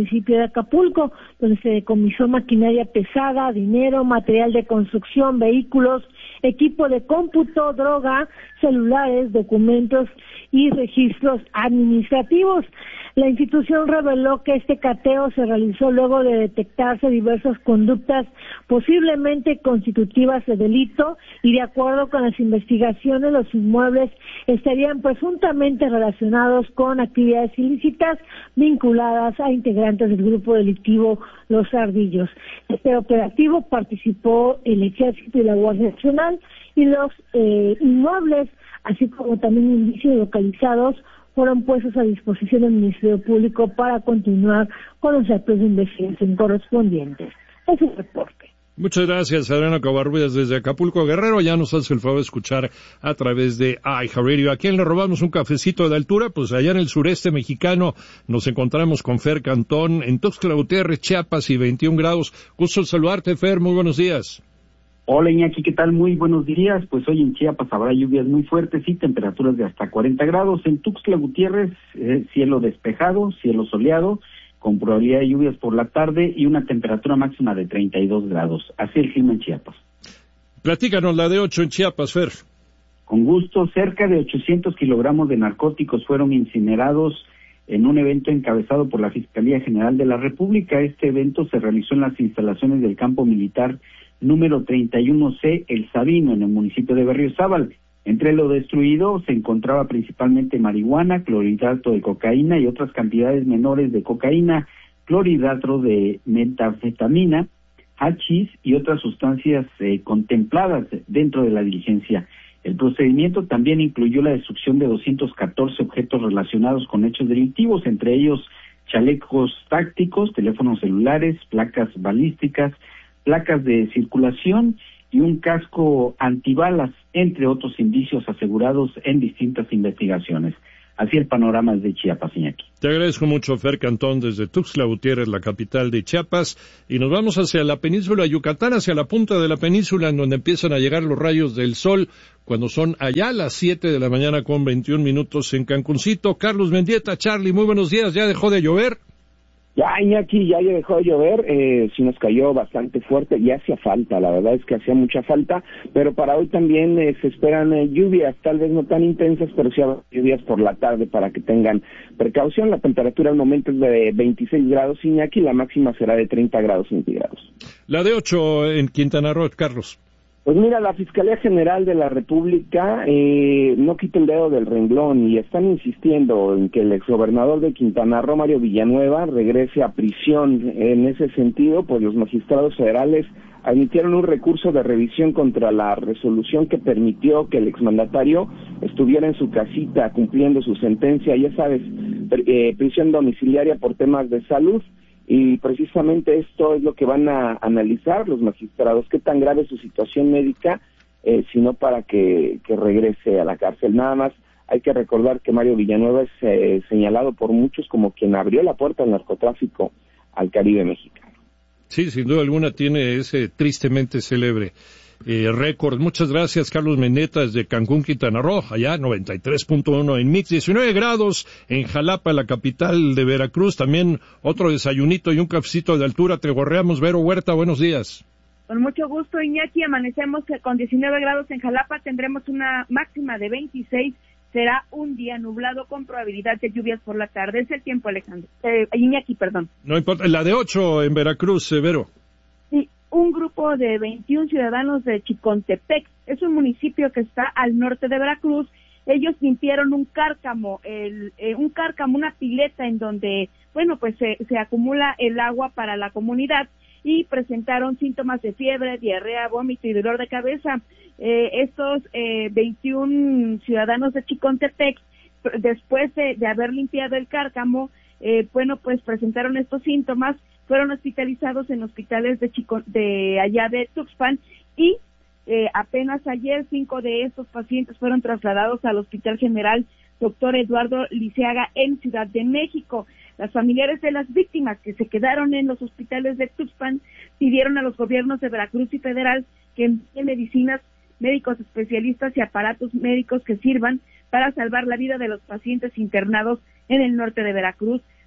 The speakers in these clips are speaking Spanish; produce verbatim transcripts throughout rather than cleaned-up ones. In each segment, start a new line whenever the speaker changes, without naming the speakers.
municipio de Acapulco, donde se decomisó maquinaria pesada, dinero, material de construcción, vehículos, equipo de cómputo, droga, celulares, documentos y registros administrativos. La institución reveló que este cateo se realizó luego de detectarse diversas conductas posiblemente constitutivas de delito, y de acuerdo con las investigaciones los inmuebles estarían presuntamente relacionados con actividades ilícitas vinculadas a integrantes del grupo delictivo Los Ardillos. Este operativo participó el Ejército y la Guardia Nacional, y los eh, inmuebles, así como también indicios localizados, fueron puestos a disposición del Ministerio Público para continuar con los actos de investigación correspondientes. Es el reporte.
Muchas gracias, Adriana Covarrubias, desde Acapulco, Guerrero. Ya nos hace el favor de escuchar a través de iHeartRadio. ¿A quién le robamos un cafecito de altura? Pues allá en el sureste mexicano nos encontramos con Fer Cantón, en Tuxtla Gutiérrez, Chiapas, y veintiún grados. Gusto saludarte, Fer, muy buenos días.
Hola, Iñaki, ¿qué tal? Muy buenos días. Pues hoy en Chiapas habrá lluvias muy fuertes y temperaturas de hasta cuarenta grados. En Tuxtla Gutiérrez, eh, cielo despejado, cielo soleado, con probabilidad de lluvias por la tarde y una temperatura máxima de treinta y dos grados. Así el clima en Chiapas.
Platícanos la de ocho en Chiapas, Fer.
Con gusto, cerca de ochocientos kilogramos de narcóticos fueron incinerados en un evento encabezado por la Fiscalía General de la República. Este evento se realizó en las instalaciones del campo militar número treinta y uno C, El Sabino, en el municipio de Berriozábal. Entre lo destruido se encontraba principalmente marihuana, clorhidrato de cocaína y otras cantidades menores de cocaína, clorhidrato de metanfetamina, hachís y otras sustancias eh, contempladas dentro de la diligencia. El procedimiento también incluyó la destrucción de doscientos catorce objetos relacionados con hechos delictivos, entre ellos chalecos tácticos, teléfonos celulares, placas balísticas, placas de circulación y un casco antibalas, entre otros indicios asegurados en distintas investigaciones. Así el panorama de Chiapas, Iñaki.
Te agradezco mucho, Fer Cantón, desde Tuxtla Gutiérrez, la capital de Chiapas, y nos vamos hacia la península de Yucatán, hacia la punta de la península, en donde empiezan a llegar los rayos del sol, cuando son allá las siete de la mañana con veintiún minutos en Cancuncito. Carlos Mendieta, Charlie, muy buenos días, ¿ya dejó de llover?
Ya, Iñaki, ya dejó de llover, eh, sí nos cayó bastante fuerte y hacía falta, la verdad es que hacía mucha falta, pero para hoy también eh, se esperan eh, lluvias, tal vez no tan intensas, pero sí habrá lluvias por la tarde para que tengan precaución. La temperatura al momento es de veintiséis grados, Iñaki, la máxima será de treinta grados centígrados.
La de ocho en Quintana Roo, Carlos.
Pues mira, la Fiscalía General de la República eh, no quita el dedo del renglón y están insistiendo en que el exgobernador de Quintana Roo, Mario Villanueva, regrese a prisión. En ese sentido, pues los magistrados federales admitieron un recurso de revisión contra la resolución que permitió que el exmandatario estuviera en su casita cumpliendo su sentencia, ya sabes, eh, prisión domiciliaria por temas de salud. Y precisamente esto es lo que van a analizar los magistrados, qué tan grave es su situación médica, eh, sino para que, que regrese a la cárcel. Nada más hay que recordar que Mario Villanueva es eh, señalado por muchos como quien abrió la puerta al narcotráfico al Caribe mexicano.
Sí, sin duda alguna tiene ese tristemente célebre Eh, récord. Muchas gracias, Carlos Meneta, desde Cancún, Quintana Roo, allá noventa y tres punto uno en Mix, diecinueve grados en Jalapa, la capital de Veracruz, también otro desayunito y un cafecito de altura. Te gorreamos, Vero Huerta, buenos días.
Con mucho gusto, Iñaki, amanecemos con diecinueve grados en Jalapa, tendremos una máxima de veintiséis, será un día nublado con probabilidad de lluvias por la tarde. Es el tiempo, Alejandro. Eh, Iñaki, perdón.
No importa, la de ocho en Veracruz, eh, Vero.
Sí. Un grupo de veintiún ciudadanos de Chicontepec, es un municipio que está al norte de Veracruz. Ellos limpiaron un cárcamo, el, eh, un cárcamo, una pileta en donde, bueno, pues se, se acumula el agua para la comunidad, y presentaron síntomas de fiebre, diarrea, vómito y dolor de cabeza. Eh, estos eh, veintiún ciudadanos de Chicontepec, después de, de haber limpiado el cárcamo, eh, bueno, pues presentaron estos síntomas, fueron hospitalizados en hospitales de Chico, de allá de Tuxpan, y eh, apenas ayer cinco de estos pacientes fueron trasladados al Hospital General Doctor Eduardo Liceaga en Ciudad de México. Las familiares de las víctimas que se quedaron en los hospitales de Tuxpan pidieron a los gobiernos de Veracruz y Federal que envíen medicinas, médicos especialistas y aparatos médicos que sirvan para salvar la vida de los pacientes internados en el norte de Veracruz.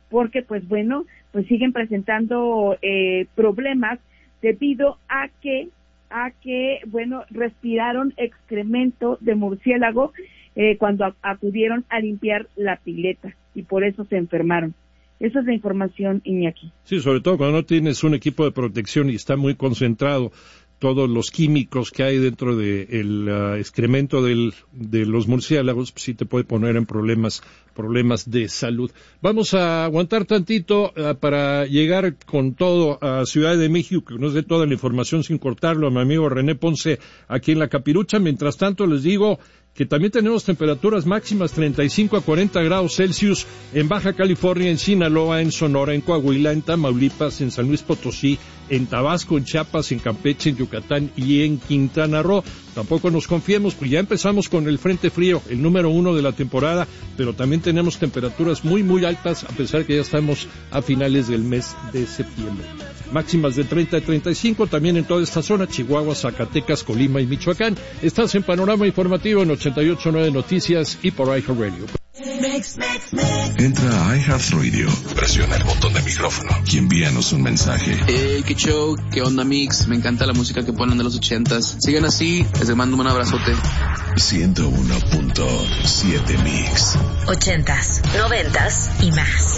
porque pues bueno, pues siguen presentando eh, problemas debido a que, a que, bueno, respiraron excremento de murciélago eh, cuando a, acudieron a limpiar la pileta y por eso se enfermaron. Esa es la información, Iñaki.
Sí, sobre todo cuando no tienes un equipo de protección y está muy concentrado todos los químicos que hay dentro del uh, excremento del, de los murciélagos, pues sí te puede poner en problemas, problemas de salud. Vamos a aguantar tantito uh, para llegar con todo a Ciudad de México, que nos dé toda la información sin cortarlo a mi amigo René Ponce aquí en La Capirucha. Mientras tanto les digo que también tenemos temperaturas máximas treinta y cinco a cuarenta grados Celsius en Baja California, en Sinaloa, en Sonora, en Coahuila, en Tamaulipas, en San Luis Potosí, en Tabasco, en Chiapas, en Campeche, en Yucatán y en Quintana Roo. Tampoco nos confiemos, pues ya empezamos con el frente frío, el número uno de la temporada, pero también tenemos temperaturas muy, muy altas, a pesar que ya estamos a finales del mes de septiembre. Máximas de treinta a treinta y cinco también en toda esta zona, Chihuahua, Zacatecas, Colima y Michoacán. Estás en Panorama Informativo en ochenta y ocho punto nueve Noticias y por iHeartRadio.
Entra a iHeartRadio, presiona el botón de micrófono y envíanos un mensaje.
Hey, qué show, qué onda Mix, me encanta la música que ponen de los ochentas. Sigan así, les mando un abrazote.
ciento uno punto siete Mix.
Ochentas, noventas y más.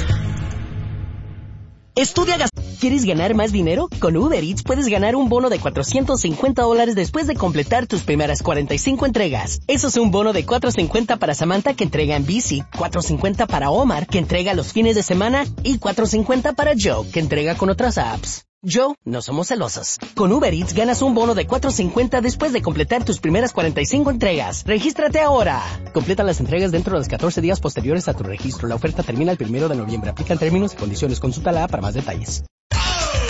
Estudia gas. ¿Quieres ganar más dinero? Con Uber Eats puedes ganar un bono de cuatrocientos cincuenta dólares después de completar tus primeras cuarenta y cinco entregas. Eso es un bono de cuatrocientos cincuenta para Samantha, que entrega en bici, cuatrocientos cincuenta para Omar, que entrega los fines de semana, y cuatrocientos cincuenta para Joe, que entrega con otras apps. Joe, no somos celosos. Con Uber Eats ganas un bono de cuatrocientos cincuenta después de completar tus primeras cuarenta y cinco entregas. ¡Regístrate ahora! Completa las entregas dentro de los catorce días posteriores a tu registro. La oferta termina el primero de noviembre. Aplican términos y condiciones. Consulta la app para más detalles.